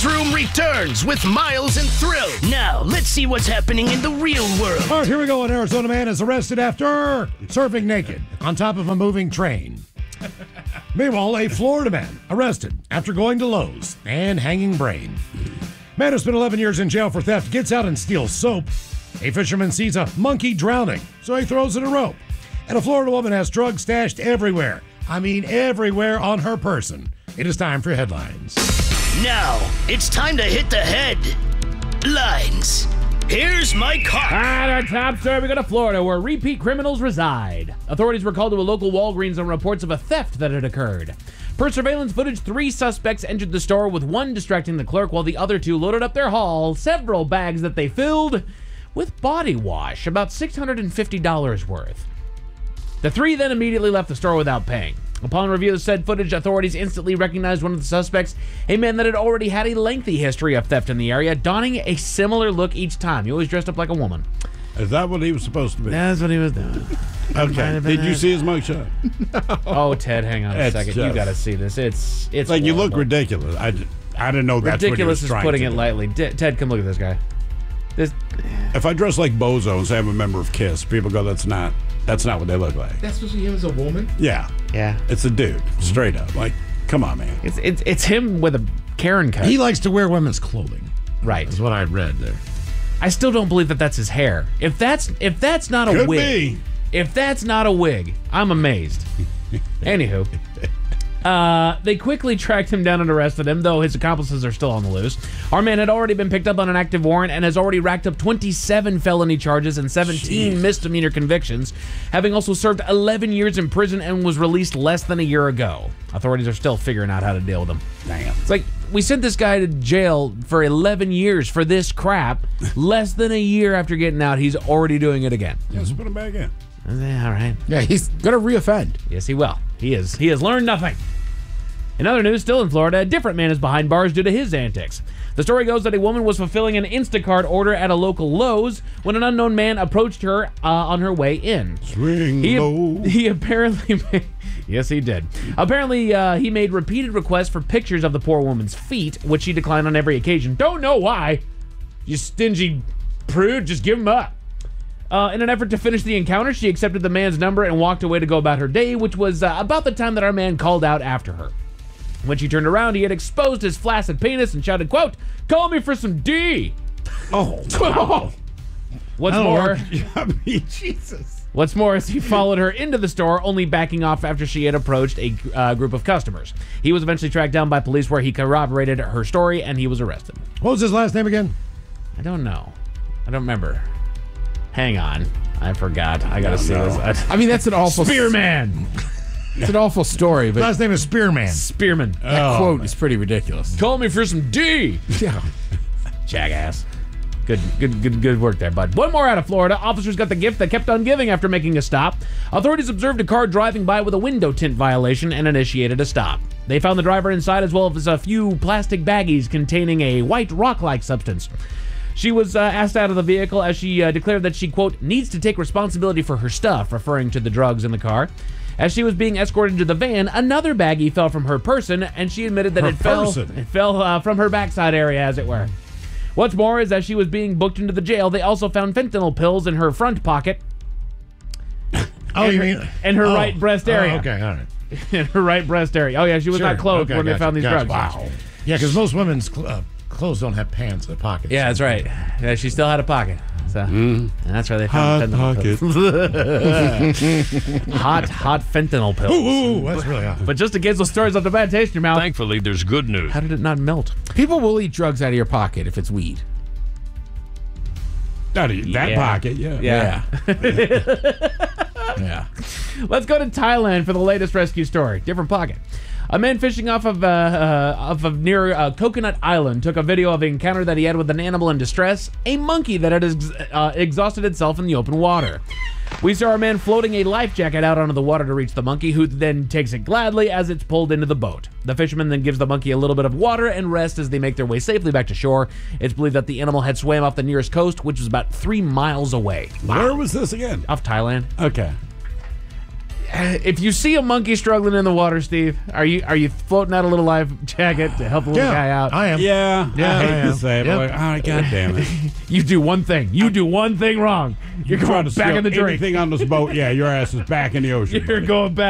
Newsroom returns with Miles and Thrill. Now, let's see what's happening in the real world. All right, here we go. An Arizona man is arrested after surfing naked on top of a moving train. Meanwhile, a Florida man arrested after going to Lowe's and hanging brain. Man who spent 11 years in jail for theft gets out and steals soap. A fisherman sees a monkey drowning, so he throws it a rope. And a Florida woman has drugs stashed everywhere. I mean, everywhere on her person. It is time for headlines. Now, it's time to hit the headlines. Here's Mike Hart. Our top story, we go to Florida, where repeat criminals reside. Authorities were called to a local Walgreens on reports of a theft that had occurred. Per surveillance footage, 3 suspects entered the store, with one distracting the clerk while the other 2 loaded up their haul, several bags that they filled with body wash, about $650 worth. The 3 then immediately left the store without paying. Upon review of said footage, authorities instantly recognized one of the suspects, a man that had already had a lengthy history of theft in the area, donning a similar look each time. He always dressed up like a woman. Is that what he was supposed to be? That's what he was doing. Okay. Did you see his mugshot? Oh, Ted, hang on a second. You got to see this. It's like horrible. you look ridiculous. I didn't know that's ridiculous what he was is putting to it do. lightly. Ted, come look at this guy. If I dress like Bozo and say I'm a member of KISS, people go, that's not what they look like. That's supposed to be him as a woman? Yeah. Yeah. It's a dude, straight up. Like, come on, man. It's him with a Karen cut. He likes to wear women's clothing. Right. Is what I read there. I still don't believe that that's his hair. If that's not a Could wig, be. if that's not a wig, I'm amazed. Anywho, they quickly tracked him down and arrested him, though his accomplices are still on the loose. Our man had already been picked up on an active warrant and has already racked up 27 felony charges and 17 misdemeanor convictions, having also served 11 years in prison and was released less than a year ago. Authorities are still figuring out how to deal with him. Damn. It's like, we sent this guy to jail for 11 years for this crap. Less than a year after getting out, he's already doing it again. Let's put him back in. All right. Yeah, he's going to reoffend. Yes, he will. He has learned nothing. In other news, still in Florida, a different man is behind bars due to his antics. The story goes that a woman was fulfilling an Instacart order at a local Lowe's when an unknown man approached her on her way in. Swing low. He apparently made, yes, he did. Apparently, he made repeated requests for pictures of the poor woman's feet, which she declined on every occasion. Don't know why. You stingy prude, just give him up. In an effort to finish the encounter, she accepted the man's number and walked away to go about her day, which was about the time that our man called out after her. When she turned around, he had exposed his flaccid penis and shouted, quote, "Call me for some D." Oh, wow. What's more, I mean, Jesus. What's more is he followed her into the store, only backing off after she had approached a group of customers. He was eventually tracked down by police where he corroborated her story and he was arrested. What was his last name again? I don't know. I don't remember. Hang on. I forgot. I gotta see this. I mean, that's an awful... Spearman! It's an awful story, but Last name is Spearman. Spearman. that quote is pretty ridiculous. Call me for some D! Yeah. Jackass. Good work there, bud. One more out of Florida. Officers got the gift that kept on giving after making a stop. Authorities observed a car driving by with a window tint violation and initiated a stop. They found the driver inside as well as a few plastic baggies containing a white rock-like substance. She was asked out of the vehicle as she declared that she, quote, needs to take responsibility for her stuff, referring to the drugs in the car. As she was being escorted to the van, another baggie fell from her person, and she admitted that it fell from her backside area, as it were. What's more is, as she was being booked into the jail, they also found fentanyl pills in her front pocket. Oh, you mean? In her right breast area. Oh, okay, all right. In her right breast area. Oh, yeah, she was not clothed when they found these drugs. Wow. Yeah, because most women's clothes don't have pants in the pockets. Yeah, that's right. Yeah, she still had a pocket. So, and that's where they found Hot fentanyl pills. Hot fentanyl pills. Ooh, that's really hot. But just in case those stories left a bad taste in your mouth. Thankfully, there's good news. How did it not melt? People will eat drugs out of your pocket if it's weed. That Yeah. pocket, yeah. Yeah. Yeah. Let's go to Thailand for the latest rescue story. Different pocket. A man fishing off of near Coconut Island took a video of an encounter that he had with an animal in distress, a monkey that had exhausted itself in the open water. We saw our man floating a life jacket out onto the water to reach the monkey, who then takes it gladly as it's pulled into the boat. The fisherman then gives the monkey a little bit of water and rest as they make their way safely back to shore. It's believed that the animal had swam off the nearest coast, which was about 3 miles away. Where was this again? Off Thailand. Okay. If you see a monkey struggling in the water, Steve, are you floating out a little life jacket to help the little guy out? I am. Yeah, Yeah, I hate I to am. say it, Yep. but like, oh, God damn it. You do one thing. You do one thing wrong. You're Try going to back steal in the drink. anything on this boat, yeah, your ass is back in the ocean. You're buddy. going back.